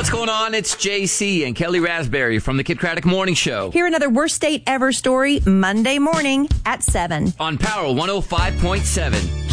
What's going on? It's JC and Kelly Raspberry from the Kid Craddock Morning Show. Hear another worst date ever story Monday morning at 7 on Power 105.7.